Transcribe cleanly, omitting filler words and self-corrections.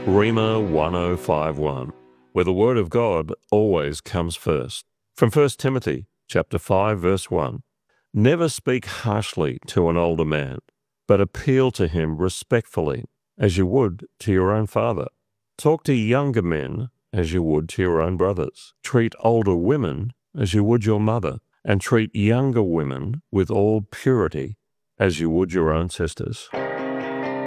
Rima 1051, where the word of God always comes first. From 1 Timothy chapter 5, verse 1. Never speak harshly to an older man, but appeal to him respectfully, as you would to your own father. Talk to younger men as you would to your own brothers. Treat older women as you would your mother, and treat younger women with all purity as you would your own sisters.